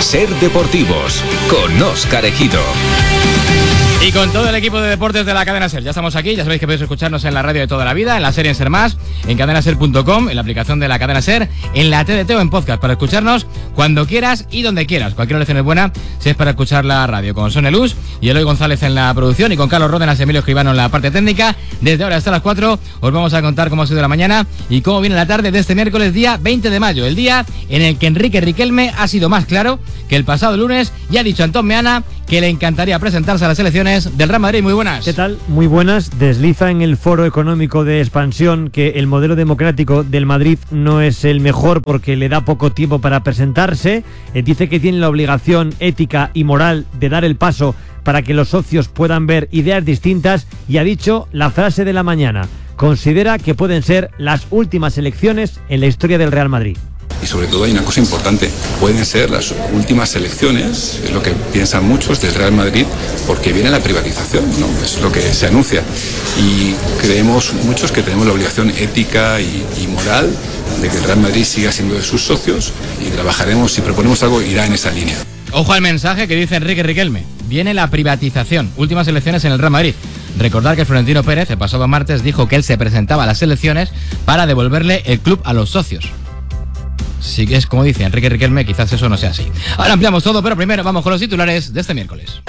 Ser Deportivos, con Óscar Ejido. Y con todo el equipo de deportes de la cadena SER. Ya estamos aquí, ya sabéis que podéis escucharnos en la radio de toda la vida, en la serie en Ser Más, en cadenaser.com, en la aplicación de la cadena SER, en la TDT o en podcast, para escucharnos cuando quieras y donde quieras. Cualquier oración es buena si es para escuchar la radio. Con Sonia Luz y Eloy González en la producción y con Carlos Ródenas y Emilio Escribano en la parte técnica. Desde ahora hasta las 4 os vamos a contar cómo ha sido la mañana y cómo viene la tarde de este miércoles, día 20 de mayo. El día en el que Enrique Riquelme ha sido más claro que el pasado lunes y ha dicho a Antón Meana que le encantaría presentarse a las elecciones del Real Madrid. Muy buenas. ¿Qué tal? Muy buenas. Desliza en el Foro Económico de Expansión que el modelo democrático del Madrid no es el mejor porque le da poco tiempo para presentarse. Dice que tiene la obligación ética y moral de dar el paso para que los socios puedan ver ideas distintas y ha dicho la frase de la mañana: considera que pueden ser las últimas elecciones en la historia del Real Madrid. Y sobre todo hay una cosa importante, pueden ser las últimas elecciones, es lo que piensan muchos del Real Madrid, porque viene la privatización, ¿no? Es lo que se anuncia. Y creemos muchos que tenemos la obligación ética y moral de que el Real Madrid siga siendo de sus socios y trabajaremos, si proponemos algo, irá en esa línea. Ojo al mensaje que dice Enrique Riquelme. Viene la privatización, últimas elecciones en el Real Madrid. Recordar que Florentino Pérez el pasado martes dijo que él se presentaba a las elecciones para devolverle el club a los socios. Sí que es como dice Enrique Riquelme, quizás eso no sea así. Ahora ampliamos todo, pero primero vamos con los titulares de este miércoles.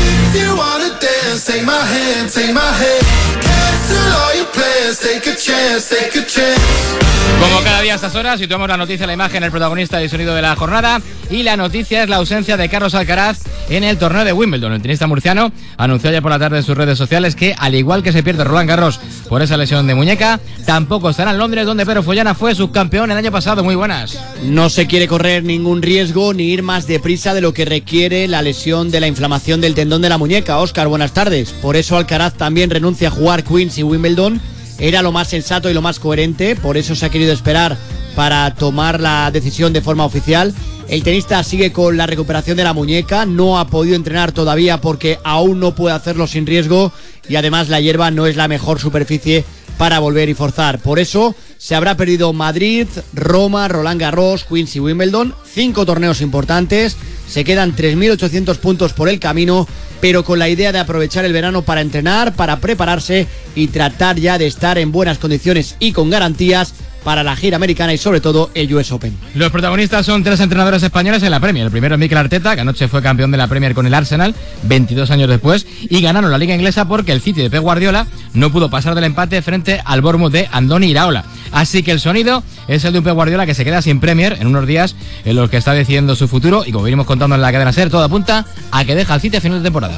Como cada día a estas horas, situamos la noticia, la imagen, el protagonista y el sonido de la jornada. Y la noticia es la ausencia de Carlos Alcaraz en el torneo de Wimbledon. El tenista murciano anunció ayer por la tarde en sus redes sociales que, al igual que se pierde Roland Garros por esa lesión de muñeca, tampoco estará en Londres, donde Pedro Follana fue subcampeón el año pasado. Muy buenas. No se quiere correr ningún riesgo ni ir más deprisa de lo que requiere la lesión de la inflamación del tendón de la muñeca. Óscar, buenas tardes. Por eso Alcaraz también renuncia a jugar Queens y Wimbledon. Era lo más sensato y lo más coherente, por eso se ha querido esperar para tomar la decisión de forma oficial. El tenista sigue con la recuperación de la muñeca, no ha podido entrenar todavía porque aún no puede hacerlo sin riesgo y además la hierba no es la mejor superficie para volver y forzar. Por eso se habrá perdido Madrid, Roma, Roland Garros, Queens y Wimbledon, 5 torneos importantes. Se quedan 3.800 puntos por el camino, pero con la idea de aprovechar el verano para entrenar, para prepararse y tratar ya de estar en buenas condiciones y con garantías para la gira americana y sobre todo el US Open. Los protagonistas son 3 entrenadores españoles en la Premier. El primero es Mikel Arteta, que anoche fue campeón de la Premier con el Arsenal, 22 años después, y ganaron la Liga Inglesa porque el City de Pep Guardiola no pudo pasar del empate frente al Bournemouth de Andoni Iraola. Así que el sonido es el de un Pep Guardiola que se queda sin Premier en unos días en los que está decidiendo su futuro, y como venimos contando en la cadena SER, todo apunta a que deja el City a final de temporada.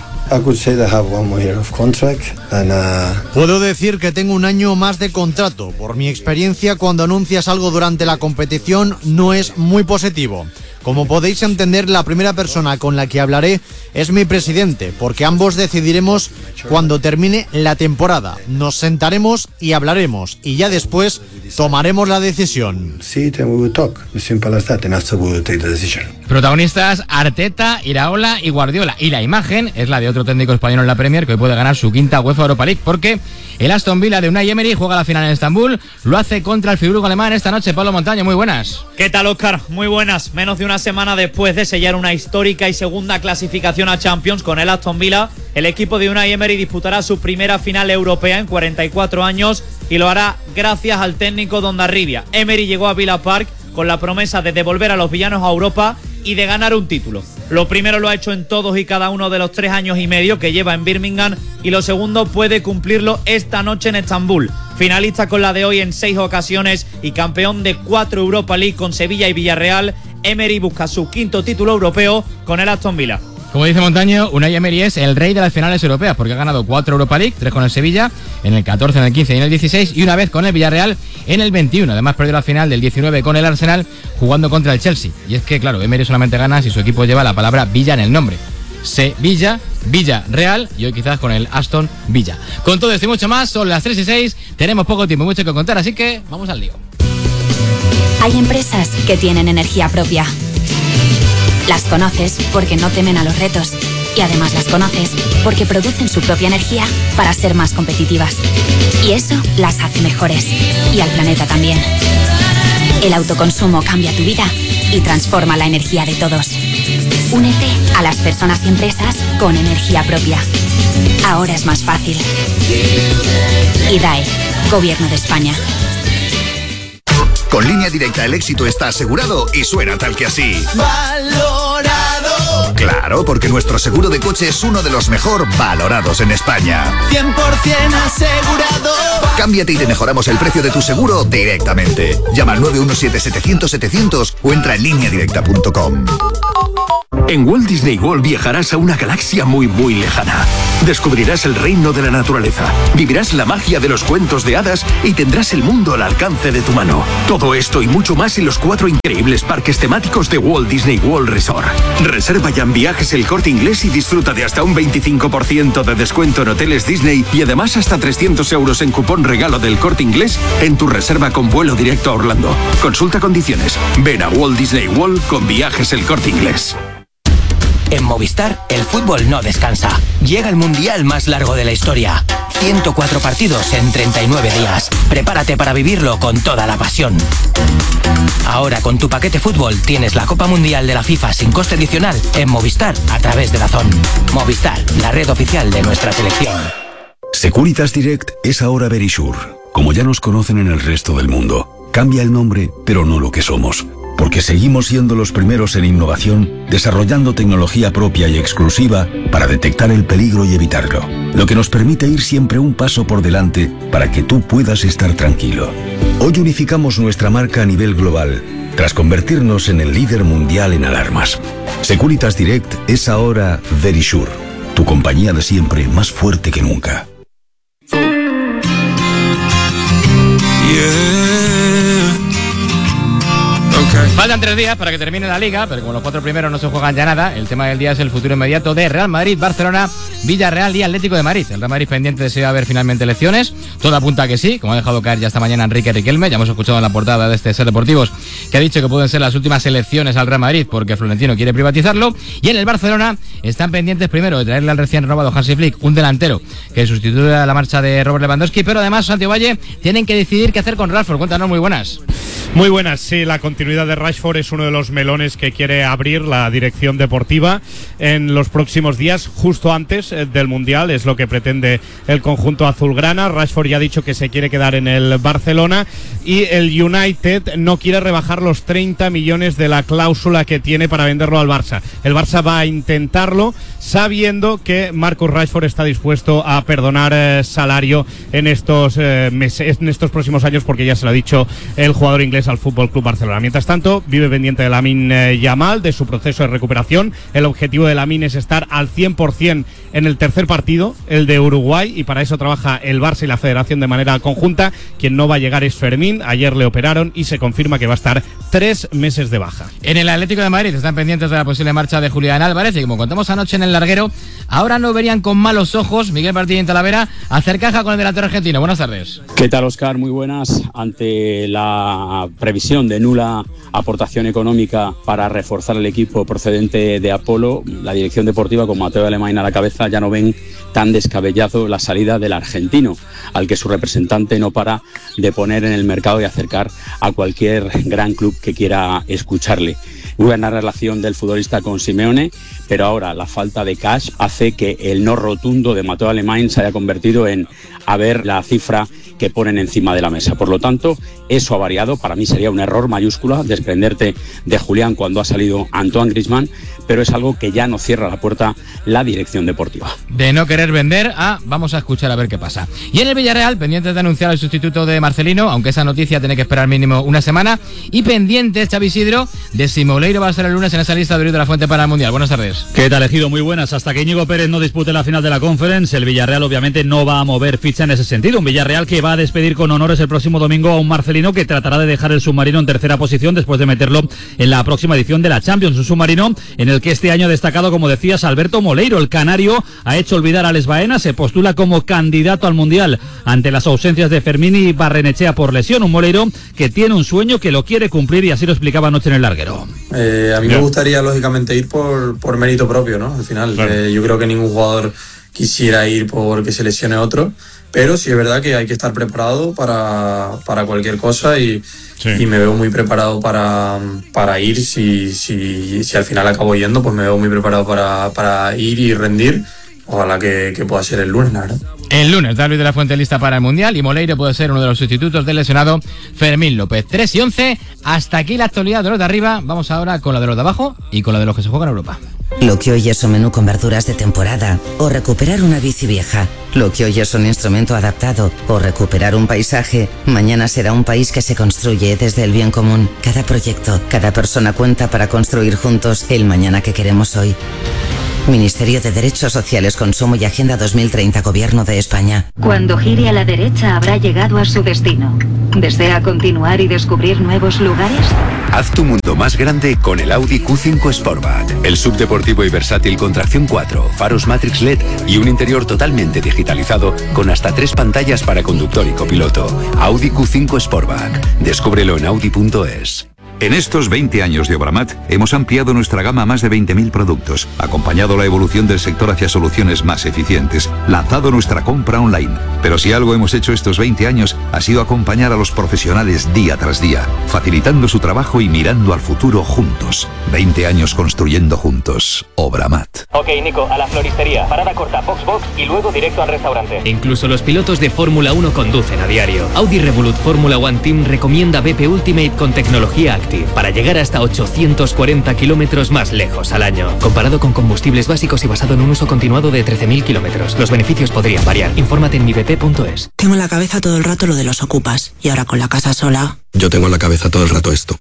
Puedo decir que tengo un año más de contrato. Por mi experiencia, cuando anuncias algo durante la competición no es muy positivo. Como podéis entender, la primera persona con la que hablaré es mi presidente, porque ambos decidiremos cuando termine la temporada. Nos sentaremos y hablaremos, y ya después tomaremos la decisión. Protagonistas Arteta, Iraola y Guardiola. Y la imagen es la de otro técnico español en la Premier que hoy puede ganar su quinta UEFA Europa League, porque el Aston Villa de Unai Emery juega la final en Estambul. Lo hace contra el Friburgo alemán esta noche. Pablo Montaño, muy buenas. ¿Qué tal, Óscar? Muy buenas. Menos de una semana después de sellar una histórica y segunda clasificación a Champions con el Aston Villa, el equipo de Unai Emery disputará su primera final europea en 44 años y lo hará gracias al técnico Dondarribia. Emery llegó a Villa Park con la promesa de devolver a los villanos a Europa y de ganar un título. Lo primero lo ha hecho en todos y cada uno de los 3 años y medio que lleva en Birmingham, y lo segundo puede cumplirlo esta noche en Estambul. Finalista con la de hoy en 6 ocasiones y campeón de 4 Europa League con Sevilla y Villarreal, Emery busca su quinto título europeo con el Aston Villa. Como dice Montaño, Unai Emery es el rey de las finales europeas porque ha ganado 4 Europa League, 3 con el Sevilla, en el 14, en el 15 y en el 16, y una vez con el Villarreal en el 21. Además perdió la final del 19 con el Arsenal jugando contra el Chelsea. Y es que, claro, Emery solamente gana si su equipo lleva la palabra Villa en el nombre. Sevilla, Villarreal y hoy quizás con el Aston Villa. Con todo esto y mucho más, son las 3:06, tenemos poco tiempo y mucho que contar, así que vamos al lío. Hay empresas que tienen energía propia. Las conoces porque no temen a los retos y además las conoces porque producen su propia energía para ser más competitivas. Y eso las hace mejores y al planeta también. El autoconsumo cambia tu vida y transforma la energía de todos. Únete a las personas y empresas con energía propia. Ahora es más fácil. IDAE, Gobierno de España. Con Línea Directa el éxito está asegurado y suena tal que así. ¡Valorado! Claro, porque nuestro seguro de coche es uno de los mejor valorados en España. 100% asegurado. Cámbiate y te mejoramos el precio de tu seguro directamente. Llama al 917-700-700 o entra en lineadirecta.com. En Walt Disney World viajarás a una galaxia muy lejana. Descubrirás el reino de la naturaleza, vivirás la magia de los cuentos de hadas y tendrás el mundo al alcance de tu mano. Todo esto y mucho más en los 4 increíbles parques temáticos de Walt Disney World Resort. Reserva ya en Viajes El Corte Inglés y disfruta de hasta un 25% de descuento en hoteles Disney y además hasta 300 euros en cupón regalo del Corte Inglés en tu reserva con vuelo directo a Orlando. Consulta condiciones. Ven a Walt Disney World con Viajes El Corte Inglés. En Movistar, el fútbol no descansa. Llega el mundial más largo de la historia. 104 partidos en 39 días. Prepárate para vivirlo con toda la pasión. Ahora con tu paquete fútbol tienes la Copa Mundial de la FIFA sin coste adicional en Movistar a través de DAZN. Movistar, la red oficial de nuestra selección. Securitas Direct es ahora Verisure. Como ya nos conocen en el resto del mundo, cambia el nombre, pero no lo que somos. Porque seguimos siendo los primeros en innovación, desarrollando tecnología propia y exclusiva para detectar el peligro y evitarlo. Lo que nos permite ir siempre un paso por delante para que tú puedas estar tranquilo. Hoy unificamos nuestra marca a nivel global, tras convertirnos en el líder mundial en alarmas. Securitas Direct es ahora Verisure, tu compañía de siempre más fuerte que nunca. Faltan 3 días para que termine la Liga, pero como los 4 primeros no se juegan ya nada, el tema del día es el futuro inmediato de Real Madrid, Barcelona, Villarreal y Atlético de Madrid. El Real Madrid pendiente de si va a haber finalmente elecciones. Todo apunta a que sí, como ha dejado caer ya esta mañana Enrique Riquelme. Ya hemos escuchado en la portada de este Ser Deportivos que ha dicho que pueden ser las últimas elecciones al Real Madrid porque Florentino quiere privatizarlo. Y en el Barcelona están pendientes primero de traerle al recién renovado Hansi Flick un delantero que sustituya a la marcha de Robert Lewandowski, pero además Santiago Valle tienen que decidir qué hacer con Rashford. Cuéntanos, muy buenas. Muy buenas, sí, la continuidad de Rashford es uno de los melones que quiere abrir la dirección deportiva en los próximos días, justo antes del Mundial, es lo que pretende el conjunto azulgrana. Rashford ya ha dicho que se quiere quedar en el Barcelona y el United no quiere rebajar los 30 millones de la cláusula que tiene para venderlo al Barça. El Barça va a intentarlo sabiendo que Marcus Rashford está dispuesto a perdonar salario en estos meses, en estos próximos años, porque ya se lo ha dicho el jugador inglés al Fútbol Club Barcelona. Mientras tanto, vive pendiente de Lamine Yamal, de su proceso de recuperación. El objetivo de Lamine es estar al 100% en el tercer partido, el de Uruguay, y para eso trabaja el Barça y la Federación de manera conjunta. Quien no va a llegar es Fermín. Ayer le operaron y se confirma que va a estar 3 meses de baja. En el Atlético de Madrid están pendientes de la posible marcha de Julián Álvarez y como contamos anoche en el larguero, ahora no verían con malos ojos Miguel Martín en Talavera hacer caja con el delantero argentino. Buenas tardes. ¿Qué tal, Óscar? Muy buenas. Ante la previsión de nula aportación económica para reforzar el equipo procedente de Apolo, la dirección deportiva con Mateo Alemán a la cabeza ya no ven tan descabellado la salida del argentino, al que su representante no para de poner en el mercado y acercar a cualquier gran club que quiera escucharle. Buena relación del futbolista con Simeone, pero ahora la falta de cash hace que el no rotundo de Mateo Alemán se haya convertido en a ver la cifra que ponen encima de la mesa. Por lo tanto, eso ha variado. Para mí sería un error mayúscula desprenderte de Julián cuando ha salido Antoine Griezmann, pero es algo que ya no cierra la puerta la dirección deportiva. De no querer vender a vamos a escuchar a ver qué pasa. Y en el Villarreal, pendientes de anunciar el sustituto de Marcelino, aunque esa noticia tiene que esperar mínimo una semana, y pendientes, Xavi Isidro, de si Moleiro va a ser el lunes en esa lista de Luis de la Fuente para el Mundial. Buenas tardes. ¿Qué tal, Ejido? Muy buenas. Hasta que Íñigo Pérez no dispute la final de la Conference, el Villarreal obviamente no va a mover ficha en ese sentido. Un Villarreal que va a despedir con honores el próximo domingo a un Marcelino que tratará de dejar el submarino en tercera posición después de meterlo en la próxima edición de la Champions. Un submarino en el que este año ha destacado, como decías, Alberto Moleiro. El canario ha hecho olvidar a Alex Baena, se postula como candidato al Mundial ante las ausencias de Fermín y Barrenechea por lesión. Un Moleiro que tiene un sueño que lo quiere cumplir y así lo explicaba anoche en el larguero. A mí me gustaría lógicamente ir por mérito propio, ¿no? Al final, claro. Yo creo que ningún jugador quisiera ir porque se lesione otro, pero sí es verdad que hay que estar preparado para cualquier cosa y me veo muy preparado para ir. Si al final acabo yendo, pues me veo muy preparado para ir y rendir. Ojalá que pueda ser el lunes, la verdad. El lunes, David de la Fuente lista para el Mundial y Moleiro puede ser uno de los sustitutos del lesionado Fermín López. 3-11, hasta aquí la actualidad de los de arriba. Vamos ahora con la de los de abajo y con la de los que se juegan en Europa. Lo que hoy es un menú con verduras de temporada o recuperar una bici vieja. Lo que hoy es un instrumento adaptado o recuperar un paisaje. Mañana será un país que se construye desde el bien común. Cada proyecto, cada persona cuenta para construir juntos el mañana que queremos hoy. Ministerio de Derechos Sociales, Consumo y Agenda 2030, Gobierno de España. Cuando gire a la derecha habrá llegado a su destino. ¿Desea continuar y descubrir nuevos lugares? Haz tu mundo más grande con el Audi Q5 Sportback. El subdeportivo y versátil con tracción 4, faros Matrix LED y un interior totalmente digitalizado con hasta 3 pantallas para conductor y copiloto. Audi Q5 Sportback. Descúbrelo en audi.es. En estos 20 años de Obramat hemos ampliado nuestra gama a más de 20.000 productos, acompañado la evolución del sector hacia soluciones más eficientes, lanzado nuestra compra online. Pero si algo hemos hecho estos 20 años ha sido acompañar a los profesionales día tras día, facilitando su trabajo y mirando al futuro juntos. 20 años construyendo juntos. Obramat. Ok, Nico, a la floristería, parada corta, box y luego directo al restaurante. Incluso los pilotos de Fórmula 1 conducen a diario. Audi Revolut Fórmula One Team recomienda BP Ultimate con tecnología Active para llegar hasta 840 kilómetros más lejos al año. Comparado con combustibles básicos y basado en un uso continuado de 13.000 kilómetros. Los beneficios podrían variar. Infórmate en mibp.es. Tengo en la cabeza todo el rato lo de los ocupas. Y ahora con la casa sola... Yo tengo en la cabeza todo el rato esto.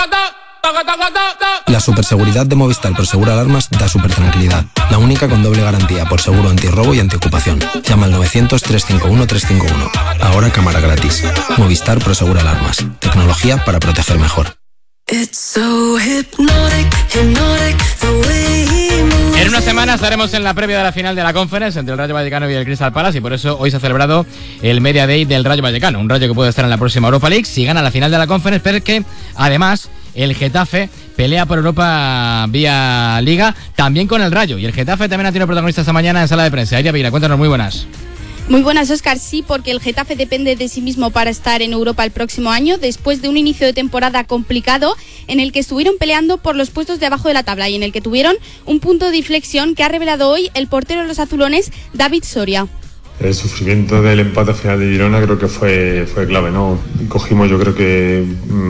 La superseguridad de Movistar Prosegura Alarmas da super tranquilidad. La única con doble garantía por seguro antirrobo y antiocupación. Llama al 900-351-351. Ahora cámara gratis. Movistar Prosegura Alarmas. Tecnología para proteger mejor. En una semana estaremos en la previa de la final de la Conference entre el Rayo Vallecano y el Crystal Palace y por eso hoy se ha celebrado el Media Day del Rayo Vallecano, un Rayo que puede estar en la próxima Europa League si gana la final de la Conference, pero que además el Getafe pelea por Europa vía Liga también con el Rayo y el Getafe también ha tenido protagonista esta mañana en sala de prensa. Iria Vila, cuéntanos, muy buenas. Muy buenas, Óscar. Sí, porque el Getafe depende de sí mismo para estar en Europa el próximo año, después de un inicio de temporada complicado en el que estuvieron peleando por los puestos de abajo de la tabla y en el que tuvieron un punto de inflexión que ha revelado hoy el portero de los azulones, David Soria. El sufrimiento del empate final de Girona creo que fue clave, ¿no? Cogimos, yo creo que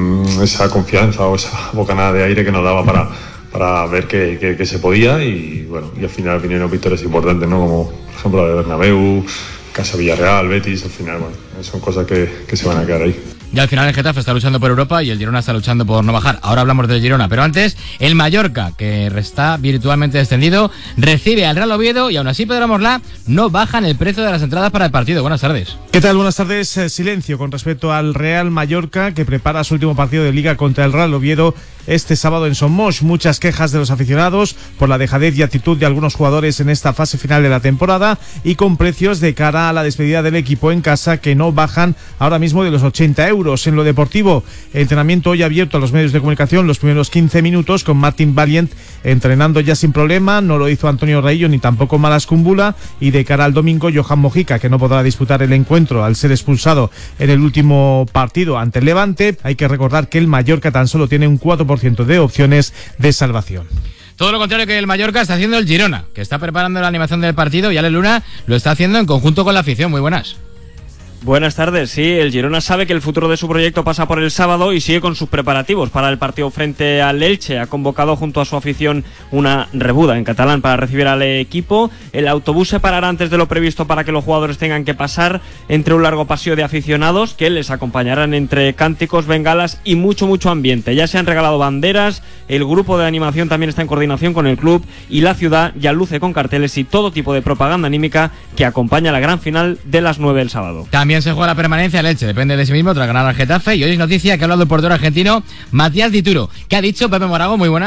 esa confianza o esa bocanada de aire que nos daba para ver que se podía y bueno, y al final vinieron victorias importantes, ¿no? Como por ejemplo la de Bernabéu, Casa Villarreal, Betis, al final, bueno, son cosas que se van a quedar ahí. Y al final el Getafe está luchando por Europa y el Girona está luchando por no bajar. Ahora hablamos del Girona, pero antes el Mallorca, que está virtualmente descendido, recibe al Real Oviedo y aún así Pedro Morlá no bajan el precio de las entradas para el partido. Buenas tardes. ¿Qué tal? Buenas tardes. Silencio con respecto al Real Mallorca, que prepara su último partido de Liga contra el Real Oviedo este sábado en Somos. Muchas quejas de los aficionados por la dejadez y actitud de algunos jugadores en esta fase final de la temporada y con precios de cara a la despedida del equipo en casa que no bajan ahora mismo de los 80 euros. En lo deportivo, el entrenamiento hoy abierto a los medios de comunicación los primeros 15 minutos con Martin Valiant entrenando ya sin problema. No lo hizo Antonio Raillo ni tampoco Malas Kumbula, y de cara al domingo Johan Mojica, que no podrá disputar el encuentro al ser expulsado en el último partido ante el Levante. Hay que recordar que el Mallorca tan solo tiene un 4% de opciones de salvación. Todo lo contrario que el Mallorca está haciendo el Girona, que está preparando la animación del partido y Ale Luna lo está haciendo en conjunto con la afición. Muy buenas. Buenas tardes, sí, el Girona sabe que el futuro de su proyecto pasa por el sábado y sigue con sus preparativos para el partido frente al Elche. Ha convocado junto a su afición una rebuda en catalán para recibir al equipo. El autobús se parará antes de lo previsto para que los jugadores tengan que pasar entre un largo pasillo de aficionados que les acompañarán entre cánticos, bengalas y mucho ambiente. Ya se han regalado banderas, el grupo de animación también está en coordinación con el club y la ciudad ya luce con carteles y todo tipo de propaganda anímica que acompaña la gran final de las 9 del sábado. También se juega la permanencia el Elche, depende de sí mismo tras ganar al Getafe. Y hoy es noticia que ha hablado el portero argentino Matías Dituro. ¿Qué ha dicho Pepe Morago? Muy buenas.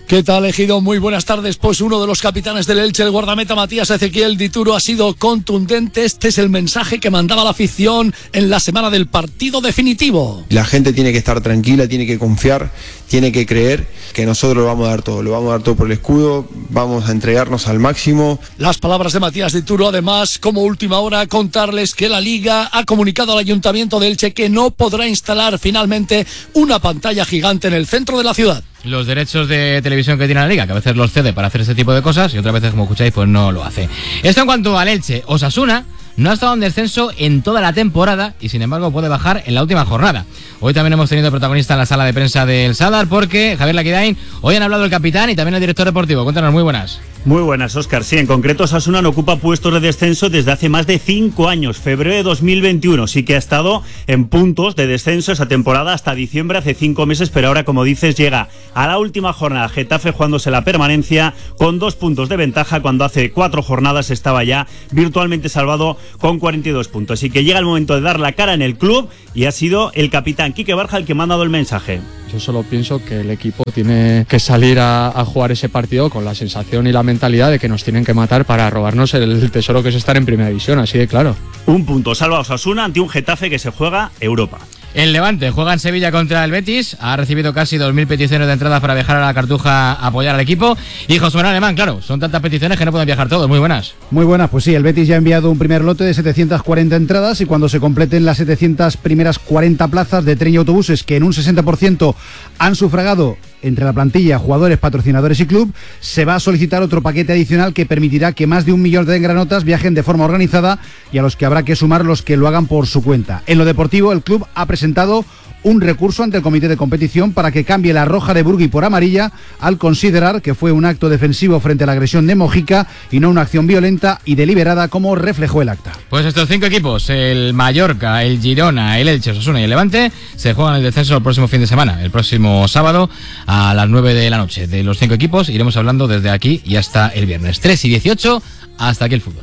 ¿Qué tal, Ejido? Muy buenas tardes. Pues uno de los capitanes del Elche, el guardameta Matías Ezequiel Dituro, ha sido contundente. Este es el mensaje que mandaba la afición en la semana del partido definitivo. La gente tiene que estar tranquila, tiene que confiar, tiene que creer que nosotros lo vamos a dar todo por el escudo, vamos a entregarnos al máximo. Las palabras de Matías Dituro, además, como última hora, contarles que la Liga ha comunicado al Ayuntamiento de Elche que no podrá instalar finalmente una pantalla gigante en el centro de la ciudad. Los derechos de televisión que tiene la Liga, que a veces los cede para hacer este tipo de cosas y otras veces, como escucháis, pues no lo hace. Esto en cuanto al Elche. Osasuna no ha estado en descenso en toda la temporada y sin embargo puede bajar en la última jornada. Hoy también hemos tenido protagonista en la sala de prensa del Sadar porque Javier Laquidain, hoy han hablado el capitán y también el director deportivo. Cuéntanos, muy buenas. Muy buenas, Óscar. Sí, en concreto Osasuna no ocupa puestos de descenso desde hace más de 5 años. Febrero de 2021 sí que ha estado en puntos de descenso esa temporada hasta diciembre, hace 5 meses, pero ahora, como dices, llega a la última jornada Getafe jugándose la permanencia con 2 puntos de ventaja cuando hace 4 jornadas estaba ya virtualmente salvado con 42 puntos. Así que llega el momento de dar la cara en el club y ha sido el capitán Quique Barja el que me ha dado el mensaje. Yo solo pienso que el equipo tiene que salir a jugar ese partido con la sensación y la mentalidad de que nos tienen que matar para robarnos el tesoro que es estar en primera división, así de claro. Un punto salva Osasuna ante un Getafe que se juega Europa. El Levante juega en Sevilla contra el Betis, ha recibido casi 2.000 peticiones de entradas para viajar a la Cartuja a apoyar al equipo. Y José Manuel Alemán, claro, son tantas peticiones que no pueden viajar todos. Muy buenas. Muy buenas, pues sí, el Betis ya ha enviado un primer lote de 740 entradas y cuando se completen las 700 primeras 40 plazas de tren y autobuses que en un 60% han sufragado entre la plantilla, jugadores, patrocinadores y club, se va a solicitar otro paquete adicional que permitirá que más de 1 millón de engranotas viajen de forma organizada y a los que habrá que sumar los que lo hagan por su cuenta. En lo deportivo, el club ha presentado un recurso ante el comité de competición para que cambie la roja de Burgui por amarilla al considerar que fue un acto defensivo frente a la agresión de Mojica y no una acción violenta y deliberada como reflejó el acta. Pues estos 5 equipos, el Mallorca, el Girona, el Elche, Osasuna y el Levante, se juegan el descenso el próximo fin de semana, el próximo sábado a las 9 de la noche. De los 5 equipos iremos hablando desde aquí y hasta el viernes. 3:18, hasta aquí el fútbol.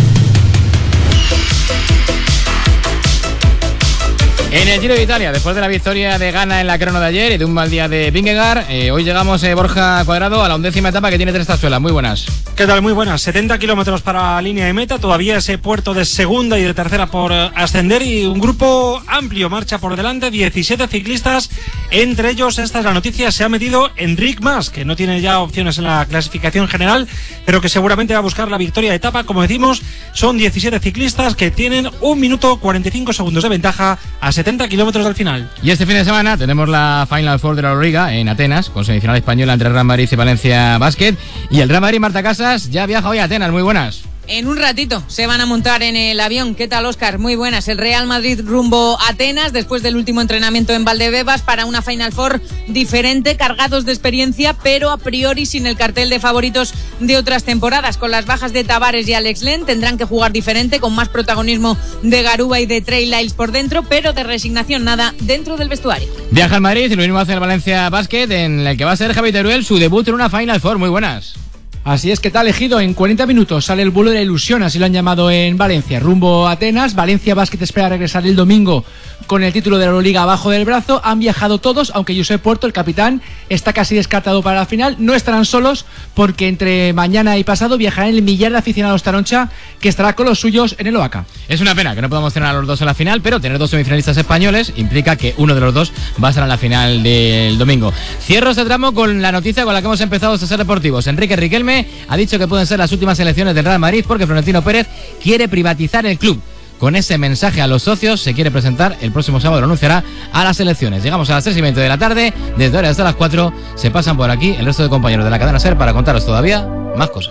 En el Giro de Italia, después de la victoria de Ganna en la crono de ayer y de un mal día de Vingegaard, hoy llegamos, Borja Cuadrado, a la 11ª etapa que tiene 3 tazuelas. Muy buenas. ¿Qué tal? Muy buenas. 70 kilómetros para la línea de meta, todavía ese puerto de segunda y de tercera por ascender y un grupo amplio marcha por delante, 17 ciclistas, entre ellos, esta es la noticia, se ha metido Enric Mas, que no tiene ya opciones en la clasificación general, pero que seguramente va a buscar la victoria de etapa. Como decimos, son 17 ciclistas que tienen 1 minuto 45 segundos de ventaja a 70 kilómetros del final. Y este fin de semana tenemos la Final Four de la Euroliga en Atenas, con semifinal española entre el Real Madrid y Valencia Basket. Y el Real Madrid, Marta Casas, ya viaja hoy a Atenas. Muy buenas. En un ratito se van a montar en el avión. ¿Qué tal, Óscar? Muy buenas. El Real Madrid rumbo a Atenas después del último entrenamiento en Valdebebas para una Final Four diferente, cargados de experiencia, pero a priori sin el cartel de favoritos de otras temporadas. Con las bajas de Tavares y Alex Len tendrán que jugar diferente, con más protagonismo de Garuba y de Trey Lyles por dentro, pero de resignación nada dentro del vestuario. Viaja al Madrid y lo mismo hace el Valencia Basket, en el que va a ser Javi Teruel su debut en una Final Four. Muy buenas. Así es, que tal, Ejido. En 40 minutos sale el vuelo de la ilusión, así lo han llamado en Valencia, rumbo a Atenas. Valencia Basket espera regresar el domingo con el título de la Euroliga abajo del brazo. Han viajado todos, aunque Josep Puerto, el capitán, está casi descartado para la final. No estarán solos porque entre mañana y pasado viajarán el millar de aficionados Taroncha, que estará con los suyos en el Oaca. Es una pena que no podamos tener a los dos en la final, pero tener 2 semifinalistas españoles implica que uno de los dos va a estar en la final del domingo. Cierro este tramo con la noticia con la que hemos empezado estos Ser Deportivos. Enrique Riquelme ha dicho que pueden ser las últimas elecciones del Real Madrid porque Florentino Pérez quiere privatizar el club. Con ese mensaje a los socios se quiere presentar el próximo sábado, lo anunciará a las elecciones. Llegamos a las 3:20 de la tarde, desde ahora hasta las 4 se pasan por aquí el resto de compañeros de la cadena SER para contaros todavía más cosas.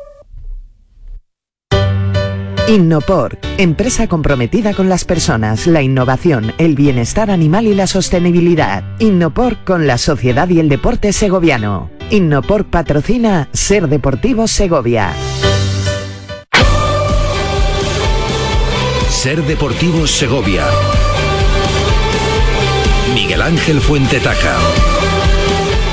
Innopor, empresa comprometida con las personas, la innovación, el bienestar animal y la sostenibilidad. Innopor con la sociedad y el deporte segoviano. Innopor patrocina Ser Deportivo Segovia. Ser Deportivo Segovia. Miguel Ángel Fuentetaca.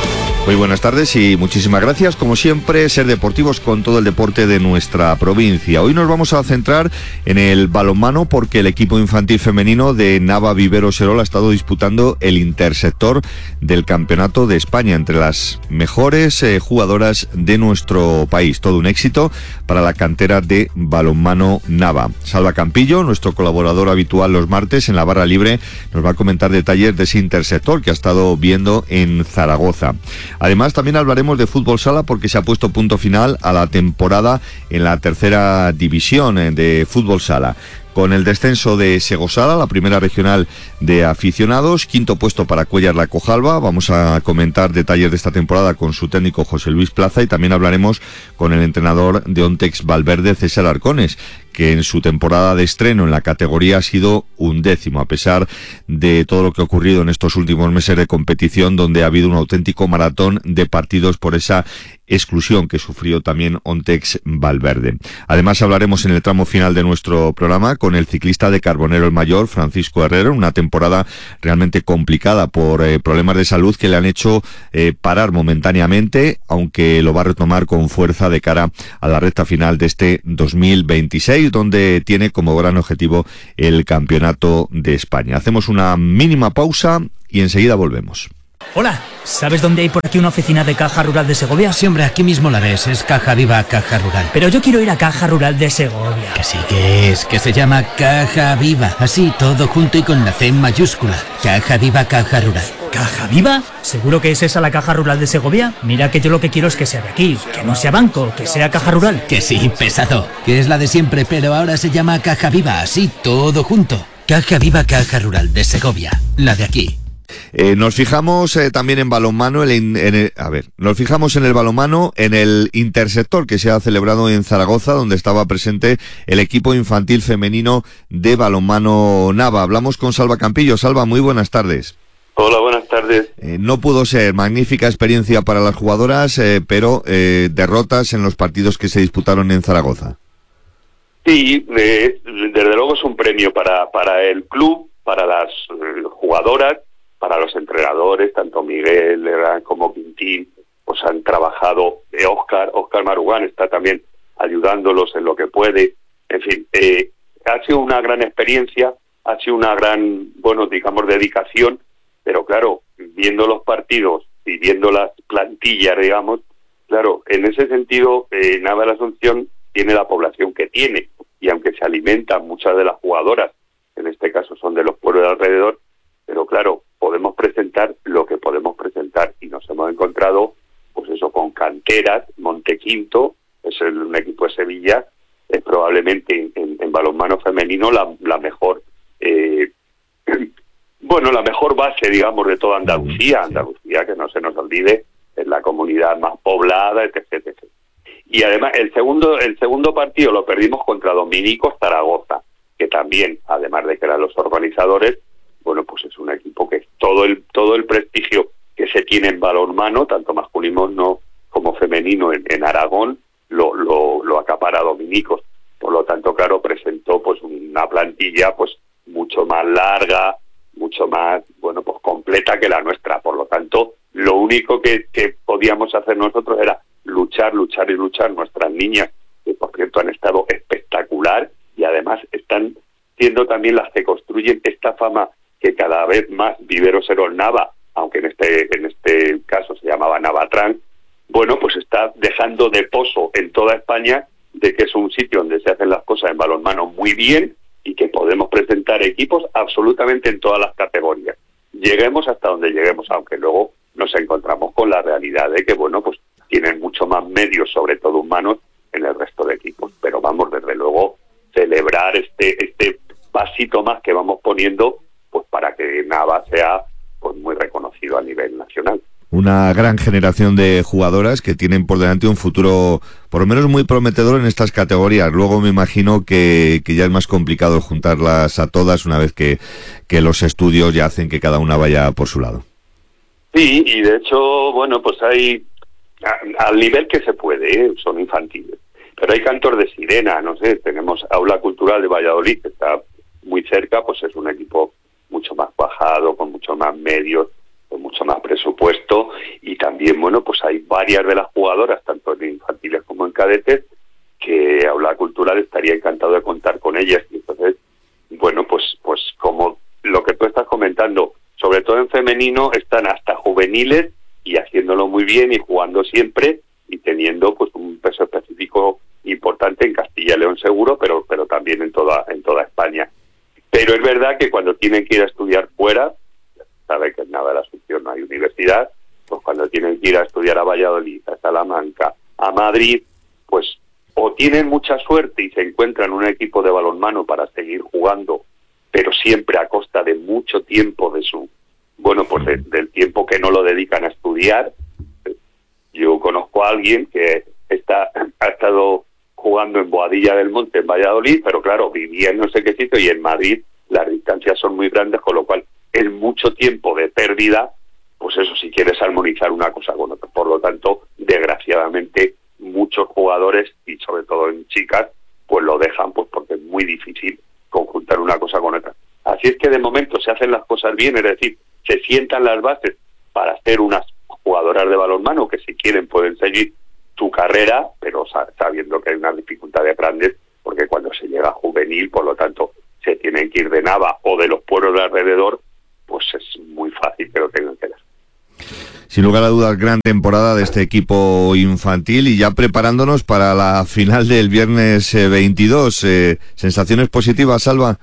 Muy buenas tardes y muchísimas gracias. Como siempre, Ser Deportivos con todo el deporte de nuestra provincia. Hoy nos vamos a centrar en el balonmano porque el equipo infantil femenino de Nava Vivero Serol ha estado disputando el intersector del Campeonato de España entre las mejores jugadoras de nuestro país. Todo un éxito para la cantera de balonmano Nava. Salva Campillo, nuestro colaborador habitual los martes en la barra libre, nos va a comentar detalles de ese intersector que ha estado viendo en Zaragoza. Además, también hablaremos de fútbol sala porque se ha puesto punto final a la temporada en la tercera división de fútbol sala. Con el descenso de Segosala, la primera regional de aficionados, quinto puesto para Cuellar La Cojalba. Vamos a comentar detalles de esta temporada con su técnico José Luis Plaza y también hablaremos con el entrenador de Ontex Valverde, César Arcones, que en su temporada de estreno en la categoría ha sido 11º, a pesar de todo lo que ha ocurrido en estos últimos meses de competición, donde ha habido un auténtico maratón de partidos por esa exclusión que sufrió también Ontex Valverde. Además hablaremos en el tramo final de nuestro programa con el ciclista de Carbonero el Mayor, Francisco Herrero, una temporada realmente complicada por problemas de salud que le han hecho parar momentáneamente, aunque lo va a retomar con fuerza de cara a la recta final de este 2026, donde tiene como gran objetivo el Campeonato de España. Hacemos una mínima pausa y enseguida volvemos. Hola, ¿sabes dónde hay por aquí una oficina de Caja Rural de Segovia? Sí, hombre, aquí mismo la ves, es Caja Viva Caja Rural. Pero yo quiero ir a Caja Rural de Segovia. Que sí que es, que se llama Caja Viva, así todo junto y con la C en mayúscula. Caja Viva Caja Rural. ¿Caja Viva? ¿Seguro que es esa la Caja Rural de Segovia? Mira que yo lo que quiero es que sea de aquí, que no sea banco, que sea Caja Rural. Que sí, pesado, que es la de siempre, pero ahora se llama Caja Viva, así todo junto. Caja Viva Caja Rural de Segovia, la de aquí. Nos fijamos también en balonmano, nos fijamos en el balonmano, en el intersector que se ha celebrado en Zaragoza, donde estaba presente el equipo infantil femenino de balonmano Nava. Hablamos con Salva Campillo. Salva, muy buenas tardes. Hola, buenas tardes. No pudo ser magnífica experiencia para las jugadoras, pero derrotas en los partidos que se disputaron en Zaragoza. Sí, desde luego es un premio para el club, para las jugadoras, para los entrenadores, tanto Miguel Herrán como Quintín, pues han trabajado. Óscar Marugán está también ayudándolos en lo que puede. En fin, ha sido una gran experiencia, ha sido una gran, digamos, dedicación, pero claro, viendo los partidos y viendo las plantillas, digamos, claro, en ese sentido, Nava de la Asunción tiene la población que tiene, y aunque se alimentan muchas de las jugadoras, en este caso son de los pueblos de alrededor, pero claro, podemos presentar lo que podemos presentar y nos hemos encontrado, pues eso, con canteras. Montequinto es un equipo de Sevilla, es probablemente en balonmano femenino la mejor, la mejor base, digamos, de toda Andalucía. Andalucía, que no se nos olvide, es la comunidad más poblada, etc. Y además el segundo partido lo perdimos contra Dominicos Zaragoza, que también, además de que eran los organizadores, pues es un equipo que todo el prestigio que se tiene en balonmano, tanto masculino como femenino en Aragón, lo acapara Dominicos. Por lo tanto, claro, presentó pues una plantilla pues mucho más larga, mucho más completa que la nuestra. Por lo tanto, lo único que podíamos hacer nosotros era luchar. Nuestras niñas, que por cierto han estado espectacular y además están siendo también las que construyen esta fama que cada vez más Vivero Serol Nava, aunque en este caso se llamaba Navatran, pues está dejando de pozo en toda España de que es un sitio donde se hacen las cosas en balonmano muy bien y que podemos presentar equipos absolutamente en todas las categorías. Lleguemos hasta donde lleguemos, aunque luego nos encontramos con la realidad de que, pues tienen mucho más medios, sobre todo humanos, en el resto de equipos. Pero vamos, desde luego, celebrar este pasito más que vamos poniendo, pues para que Nava sea pues muy reconocido a nivel nacional. Una gran generación de jugadoras que tienen por delante un futuro, por lo menos muy prometedor en estas categorías. Luego me imagino que ya es más complicado juntarlas a todas una vez que los estudios ya hacen que cada una vaya por su lado. Sí, y de hecho, pues hay, al nivel que se puede, son infantiles. Pero hay cantos de sirena, no sé, tenemos Aula Cultural de Valladolid, que está muy cerca, pues es un equipo mucho más bajado, con mucho más medios, con mucho más presupuesto supuesto, y también, bueno, pues hay varias de las jugadoras, tanto en infantiles como en cadetes, que Aula Cultural estaría encantado de contar con ellas. Y entonces, bueno, pues como lo que tú estás comentando, sobre todo en femenino, están hasta juveniles y haciéndolo muy bien y jugando siempre y teniendo pues un peso específico importante en Castilla y León seguro, pero también en toda España. Pero es verdad que cuando tienen que ir a estudiar fuera, sabe que en Nava de la Asunción no hay universidad, pues cuando tienen que ir a estudiar a Valladolid, a Salamanca, a Madrid, pues o tienen mucha suerte y se encuentran un equipo de balonmano para seguir jugando, pero siempre a costa de mucho tiempo de su, bueno, pues del tiempo que no lo dedican a estudiar. Yo conozco a alguien que ha estado jugando en Boadilla del Monte, en Valladolid, pero claro, vivía en no sé qué sitio y en Madrid las distancias son muy grandes, con lo cual es mucho tiempo de pérdida, pues eso, si quieres armonizar una cosa con otra. Por lo tanto, desgraciadamente, muchos jugadores, y sobre todo en chicas, pues lo dejan pues porque es muy difícil conjuntar una cosa con otra. Así es que de momento se hacen las cosas bien, es decir, se sientan las bases para ser unas jugadoras de balonmano que si quieren pueden seguir su carrera, pero sabiendo que hay unas dificultades grandes, porque cuando se llega a juvenil, por lo tanto, se tienen que ir de Nava o de los pueblos de alrededor, pues es muy fácil que lo tengan que dar. Sin lugar a dudas, gran temporada de este equipo infantil y ya preparándonos para la final del viernes 22. ¿Sensaciones positivas, Salva?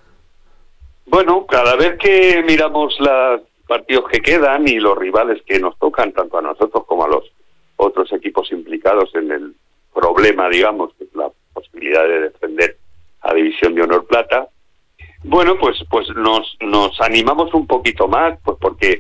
Bueno, cada vez que miramos los partidos que quedan y los rivales que nos tocan, tanto a nosotros como a los otros equipos implicados en el problema, digamos, que es la posibilidad de defender a División de Honor Plata, bueno, pues nos animamos un poquito más, pues porque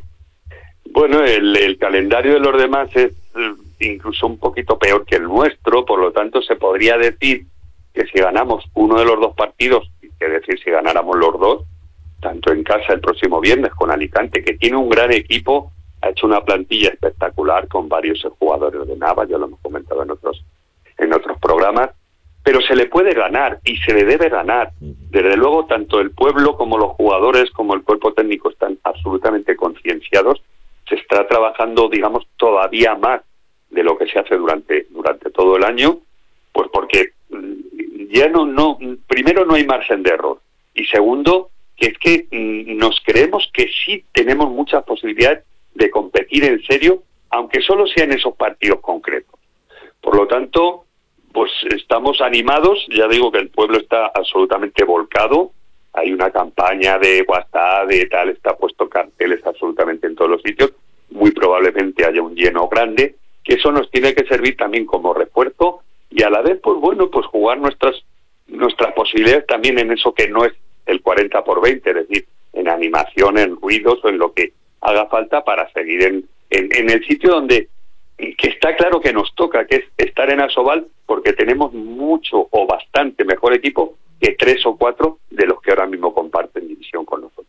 bueno, el calendario de los demás es incluso un poquito peor que el nuestro, por lo tanto se podría decir que si ganamos uno de los dos partidos, es decir, si ganáramos los dos, tanto en casa el próximo viernes con Alicante, que tiene un gran equipo, ha hecho una plantilla espectacular con varios jugadores de Nava, ya lo hemos comentado en otros programas, pero se le puede ganar y se le debe ganar. Desde luego, tanto el pueblo como los jugadores como el cuerpo técnico están absolutamente concienciados. Se está trabajando, digamos, todavía más de lo que se hace durante todo el año, pues porque ya primero no hay margen de error, y segundo, que es que nos creemos que sí tenemos muchas posibilidades de competir en serio, aunque solo sean esos partidos concretos. Por lo tanto, pues estamos animados, ya digo que el pueblo está absolutamente volcado, hay una campaña de WhatsApp, de tal, está puesto carteles absolutamente en todos los sitios, muy probablemente haya un lleno grande, que eso nos tiene que servir también como refuerzo y a la vez, pues bueno, pues jugar nuestras posibilidades también en eso que no es el 40x20, es decir, en animación, en ruidos o en lo que haga falta para seguir en el sitio donde que está claro que nos toca, que es estar en Asobal, porque tenemos mucho o bastante mejor equipo que 3 o 4 de los que ahora mismo comparten división con nosotros.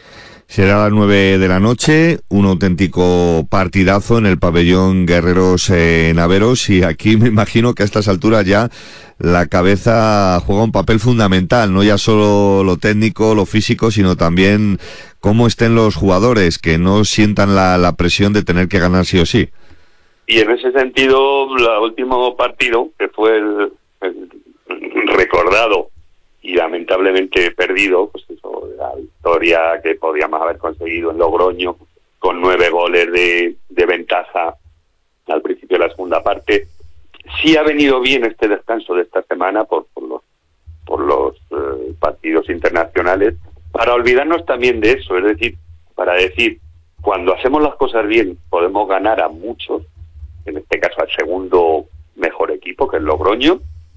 Será a las 9 de la noche, un auténtico partidazo en el pabellón Guerreros Naveros, y aquí me imagino que a estas alturas ya la cabeza juega un papel fundamental, no ya solo lo técnico, lo físico, sino también cómo estén los jugadores, que no sientan la presión de tener que ganar sí o sí. Y en ese sentido, el último partido, que fue el recordado y lamentablemente perdido, pues eso, la victoria que podíamos haber conseguido en Logroño con 9 goles de ventaja al principio de la segunda parte. Sí ha venido bien este descanso de esta semana por los partidos internacionales, para olvidarnos también de eso, es decir, para decir, cuando hacemos las cosas bien podemos ganar a muchos, en este caso al segundo mejor equipo, que es Logroño,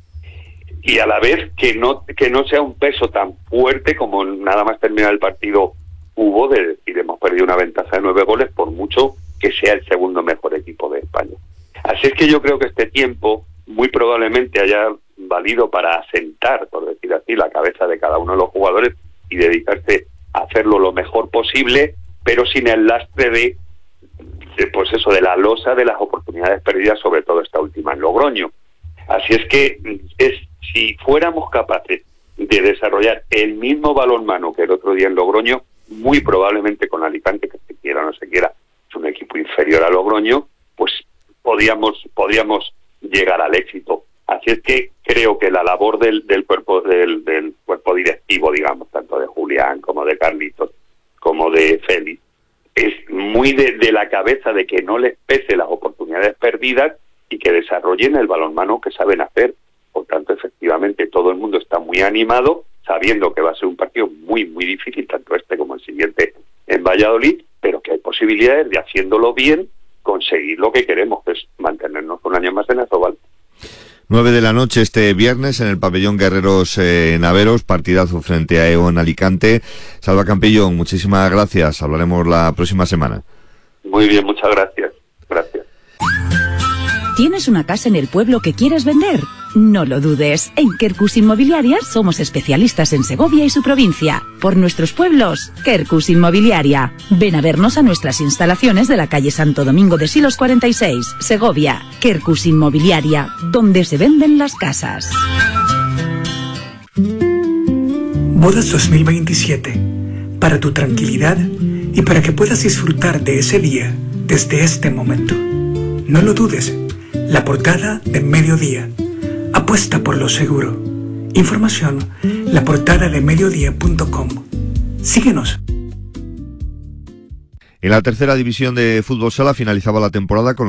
y a la vez que no sea un peso tan fuerte como nada más terminar el partido hubo, de decir, hemos perdido una ventaja de 9 goles, por mucho que sea el segundo mejor equipo de España. Así es que yo creo que este tiempo muy probablemente haya valido para asentar, por decir así, la cabeza de cada uno de los jugadores y dedicarse a hacerlo lo mejor posible, pero sin el lastre de pues eso, de la losa de las oportunidades perdidas, sobre todo esta última en Logroño. Así es que si fuéramos capaces de desarrollar el mismo balonmano que el otro día en Logroño, muy probablemente con Alicante, que se quiera o no se quiera, es un equipo equipo inferior a Logroño, pues podíamos llegar al éxito. Así es que creo que la labor del cuerpo directivo, digamos, tanto de Julián como de Carlitos, como de Félix, es muy de la cabeza de que no les pese las oportunidades perdidas y que desarrollen el balonmano que saben hacer. Por tanto, efectivamente, todo el mundo está muy animado, sabiendo que va a ser un partido muy, muy difícil, tanto este como el siguiente en Valladolid, pero que hay posibilidades de, haciéndolo bien, conseguir lo que queremos, que es mantenernos un año más en Asobal. 9 de la noche este viernes en el pabellón Guerreros Naveros, partidazo frente a EO en Alicante. Salva Campillón, muchísimas gracias. Hablaremos la próxima semana. Muy bien, muchas gracias. Gracias. ¿Tienes una casa en el pueblo que quieres vender? No lo dudes. En Quercus Inmobiliaria somos especialistas en Segovia y su provincia. Por nuestros pueblos, Quercus Inmobiliaria. Ven a vernos a nuestras instalaciones de la calle Santo Domingo de Silos 46, Segovia. Quercus Inmobiliaria, donde se venden las casas. Bodas 2027. Para tu tranquilidad y para que puedas disfrutar de ese día desde este momento. No lo dudes. La portada de Mediodía. Apuesta por lo seguro. Información, laportadadeMediodía.com. Síguenos. En la tercera división de fútbol sala finalizaba la temporada con